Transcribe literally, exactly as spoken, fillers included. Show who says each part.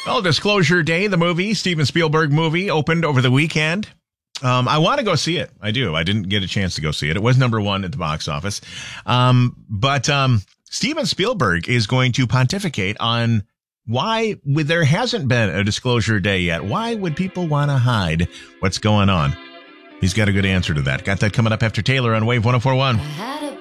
Speaker 1: Well, Disclosure Day, the movie, Steven Spielberg movie, opened over the weekend. Um, I want to go see it. I do. I didn't get a chance to go see it. It was number one at the box office. Um, but um, Steven Spielberg is going to pontificate on why would, there hasn't been a Disclosure Day yet. Why would people want to hide what's going on? He's got a good answer to that. Got that coming up after Taylor on Wave one oh four one.